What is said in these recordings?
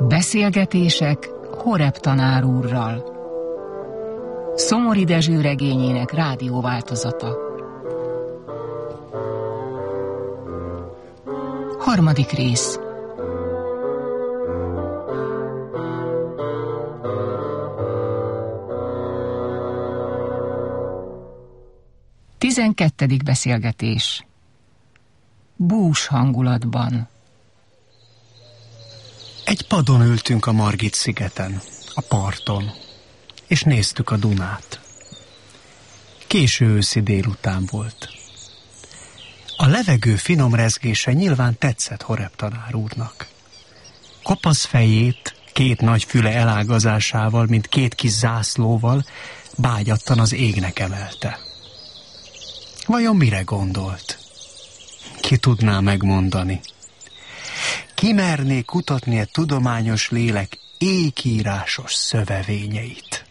Beszélgetések Horeb tanár úrral. Szomori Dezső regényének rádióváltozata. 3. rész. Tizenkettedik beszélgetés. Bús hangulatban. Egy padon ültünk a Margit-szigeten, a parton, és néztük a Dunát. Késő őszi délután volt. A levegő finom rezgése nyilván tetszett Horeb tanár úrnak. Kopasz fejét 2 nagy füle elágazásával, mint 2 kis zászlóval bágyattan az égnek emelte. Vajon mire gondolt? Ki tudná megmondani? Ki merné kutatni a tudományos lélek ékírásos szövevényeit?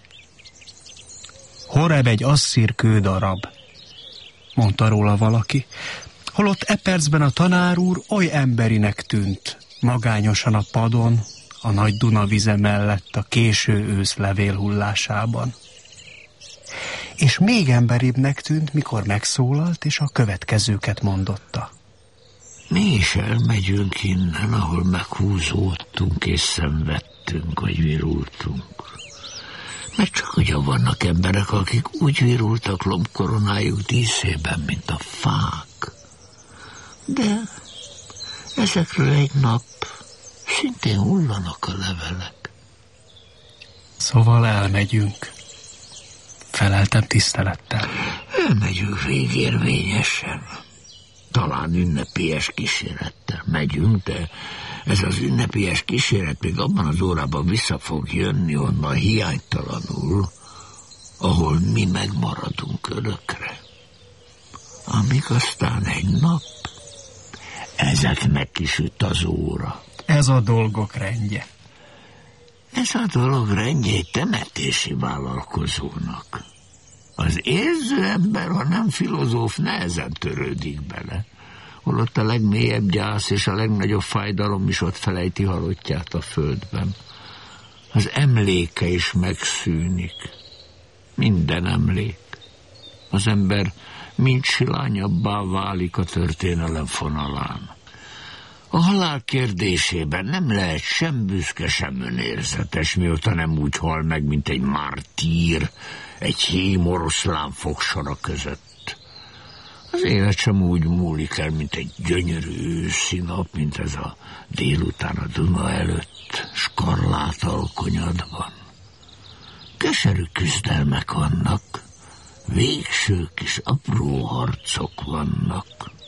Horeb egy asszír kődarab, mondta róla valaki, holott e percben a tanár úr oly emberinek tűnt, magányosan a padon, a nagy Duna vize mellett a késő ősz levélhullásában. És még emberibbnek tűnt, mikor megszólalt, és a következőket mondotta. Mi is elmegyünk innen, ahol meghúzódtunk és szenvedtünk, vagy virultunk. Mert csak ugyan vannak emberek, akik úgy virultak lombkoronájuk díszében, mint a fák. De ezekről egy nap szintén hullanak a levelek. Szóval elmegyünk. Feleltem tisztelettel. Elmegyünk végérvényesen. Talán ünnepélyes kísérettel megyünk, de ez az ünnepélyes kíséret még abban az órában vissza fog jönni onnan hiánytalanul, ahol mi megmaradunk örökre. Amíg aztán egy nap ezeknek kisüt az óra. Ez a dolgok rendje. Ez a dolog rendje egy temetési vállalkozónak. Az érző ember, ha nem filozóf, nehezen törődik bele. Holott a legmélyebb gyász és a legnagyobb fájdalom is ott felejti halottját a földben. Az emléke is megszűnik. Minden emlék. Az ember mind silányabbá válik a történelem fonalán. A halál kérdésében nem lehet sem büszke, sem önérzetes, mióta nem úgy hal meg, mint egy mártír, egy hím oroszlán fogsora között. Az élet sem úgy múlik el, mint egy gyönyörű őszi nap, mint ez a délután a Duna előtt, skarlát alkonyatban. Keserű küzdelmek vannak, végső kis apró harcok vannak.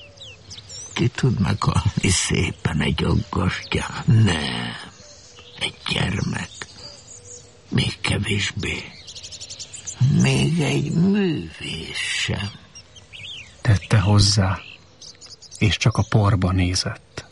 Ki tud meghalni szépen egy aggastyán? Nem, egy gyermek, még kevésbé, még egy művész sem. Tette hozzá, és csak a porba nézett.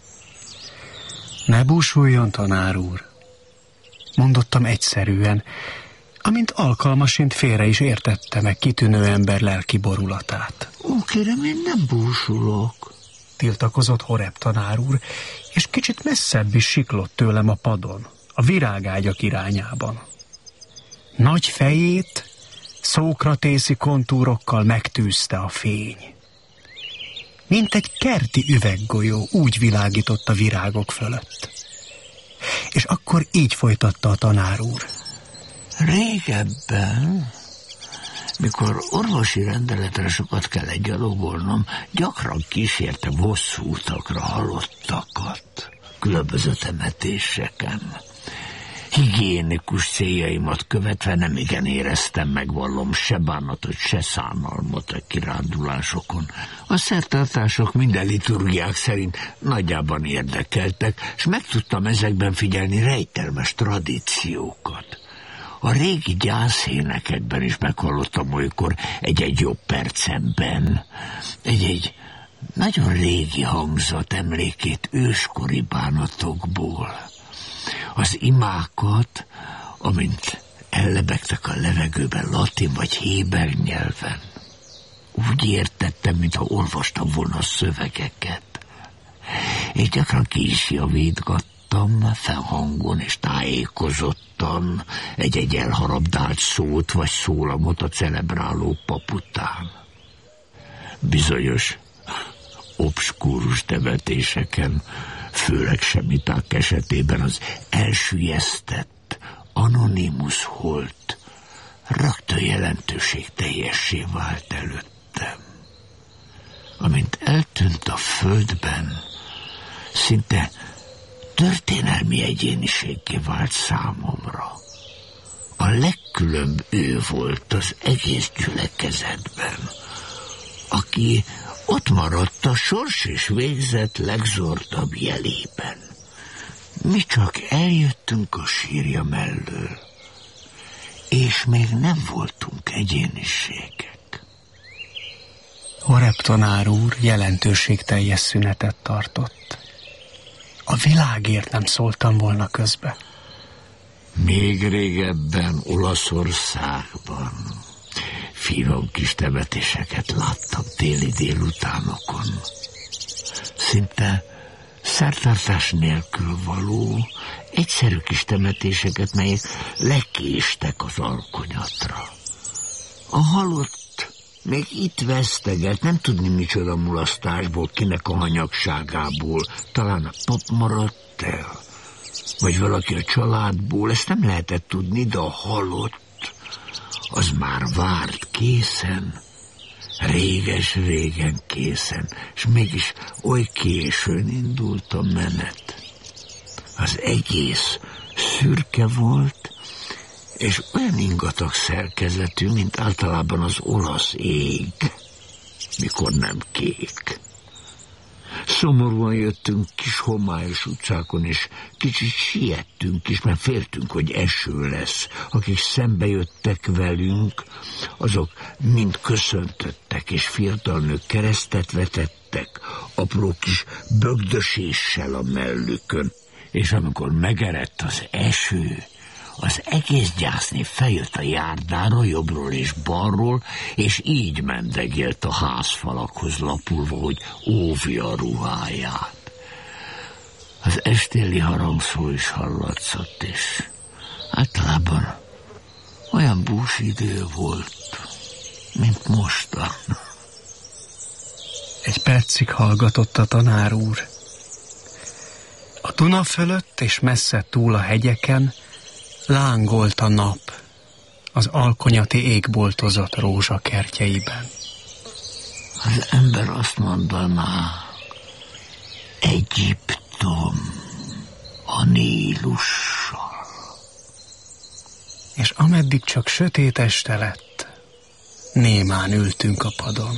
Ne búsuljon, tanár úr, mondottam egyszerűen, amint alkalmasint félre is értette meg kitűnő ember lelki borulatát. Ó, kérem, én nem búsulok, tiltakozott Horeb tanár úr, és kicsit messzebb is siklott tőlem a padon, a virágágyak irányában. Nagy fejét szókratészi kontúrokkal megtűzte a fény. Mint egy kerti üveggolyó úgy világított a virágok fölött. És akkor így folytatta a tanár úr. Régebben, mikor orvosi rendeletre sokat kellett gyalogolnom, gyakran kísértem hosszú utakra halottakat, különböző temetéseken. Higiénikus céljaimat követve nemigen éreztem, megvallom, se bánatot, se szánalmat a kirándulásokon. A szertartások minden liturgiák szerint nagyjában érdekeltek, és meg tudtam ezekben figyelni rejtelmes tradíciókat. A régi gyászénekekben is meghallottam olykor egy-egy jobb percemben, egy-egy nagyon régi hangzat emlékét őskori bánatokból. Az imákat, amint ellebegtek a levegőben latin vagy héber nyelven. Úgy értettem, mintha olvastam volna a szövegeket. És gyakran ki is javítgattam. hallgattam felhangon és tájékozottan egy-egy elharabdált szót vagy szólamot a celebráló pap után. Bizonyos obskúrus temetéseken, főleg semiták esetében az elsüllyesztett anonimus holt rögtön jelentőségteljessé vált előttem. Amint eltűnt a földben, szinte történelmi egyéniséggé vált számomra. A legkülönbb ő volt az egész gyülekezetben, aki ott maradt a sors és végzet legzordabb jelében. Mi csak eljöttünk a sírja mellől, és még nem voltunk egyéniségek. Horeb tanár úr jelentőségteljes szünetet tartott. A világért nem szóltam volna közbe. Még régebben Olaszországban finom kis temetéseket láttam téli délutánokon. Szinte szertartás nélkül való, egyszerű kis temetéseket, melyek lekéstek az alkonyatra. A halott még itt veszteget, nem tudni micsoda mulasztásból, kinek a hanyagságából, talán a pap maradt el, vagy valaki a családból, ezt nem lehetett tudni, de a halott az már várt készen, réges-régen készen, és mégis oly későn indult a menet. Az egész szürke volt, és olyan ingatag szerkezetű, mint általában az olasz ég, mikor nem kék. Szomorúan jöttünk kis homályos utcákon, és kicsit siettünk is, mert féltünk, hogy eső lesz. Akik szembe jöttek velünk, azok mind köszöntöttek, és fiatal nők keresztet vetettek, apró kis bögdöséssel a mellükön. És amikor megerett az eső, az egész gyászni feljött a járdára jobbról és balról, és így mendegélt a házfalakhoz lapulva, hogy óvja a ruháját. Az estéli harangszó is hallatszott, és általában olyan búsidő volt, mint mostan. Egy percig hallgatott a tanár úr. A Duna fölött és messze túl a hegyeken lángolt a nap az alkonyati égboltozott rózsakertjeiben. Az ember azt mondaná, Egyiptom a Nílussal. És ameddig csak sötét este lett, némán ültünk a padon.